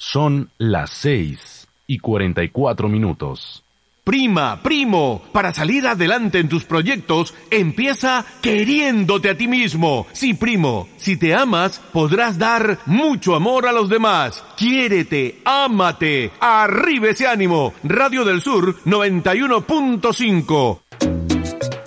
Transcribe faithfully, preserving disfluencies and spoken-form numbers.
Son las seis y cuarenta y cuatro minutos. Prima, primo, para salir adelante en tus proyectos, empieza queriéndote a ti mismo. Sí, primo, si te amas, podrás dar mucho amor a los demás. Quiérete, ámate, arriba ese ánimo. Radio del Sur noventa y uno punto cinco.